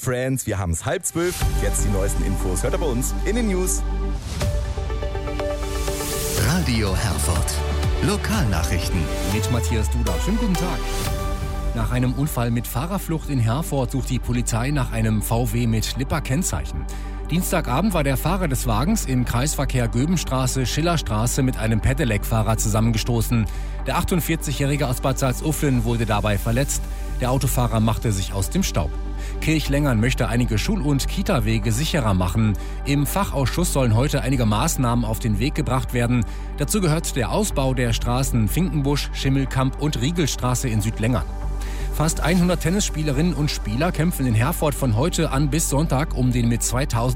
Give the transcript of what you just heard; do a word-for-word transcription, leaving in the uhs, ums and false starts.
Friends. Wir haben es halb zwölf. Jetzt die neuesten Infos. Hört ihr bei uns in den News. Radio Herford. Lokalnachrichten. Mit Matthias Duda. Schönen guten Tag. Nach einem Unfall mit Fahrerflucht in Herford sucht die Polizei nach einem V W mit Lipper-Kennzeichen. Dienstagabend war der Fahrer des Wagens im Kreisverkehr Göbenstraße-Schillerstraße mit einem Pedelec-Fahrer zusammengestoßen. Der achtundvierzigjährige aus Bad Salzuflen wurde dabei verletzt. Der Autofahrer machte sich aus dem Staub. Kirchlengern möchte einige Schul- und Kita-Wege sicherer machen. Im Fachausschuss sollen heute einige Maßnahmen auf den Weg gebracht werden. Dazu gehört der Ausbau der Straßen Finkenbusch, Schimmelkamp und Riegelstraße in Südlengern. Fast hundert Tennisspielerinnen und Spieler kämpfen in Herford von heute an bis Sonntag um den mit zweitausend